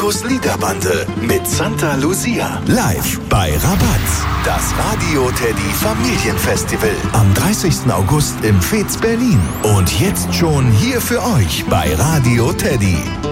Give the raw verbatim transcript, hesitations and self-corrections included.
Markus Liederbande mit Santa Lucia. Live bei Rabatz. Das Radio Teddy Familienfestival. Am dreißigsten August im Fez Berlin. Und jetzt schon hier für euch bei Radio Teddy.